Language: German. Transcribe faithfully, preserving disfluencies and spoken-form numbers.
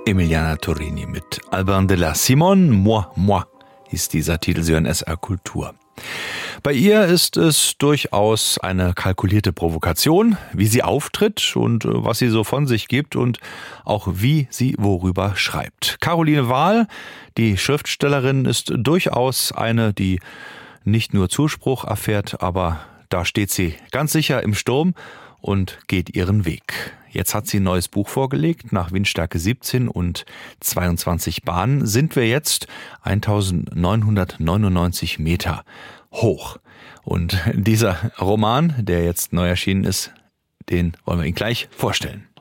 Emiliana Torini mit Albin de la Simone, Moi, Moi, ist dieser Titel, Sie hören S R Kultur. Bei ihr ist es durchaus eine kalkulierte Provokation, wie sie auftritt und was sie so von sich gibt und auch wie sie worüber schreibt. Caroline Wahl, die Schriftstellerin, ist durchaus eine, die nicht nur Zuspruch erfährt, aber da steht sie ganz sicher im Sturm und geht ihren Weg. Jetzt hat sie ein neues Buch vorgelegt. Nach Windstärke siebzehn und zweiundzwanzig Bahnen sind wir jetzt eintausendneunhundertneunundneunzig Meter hoch. Und dieser Roman, der jetzt neu erschienen ist, den wollen wir Ihnen gleich vorstellen.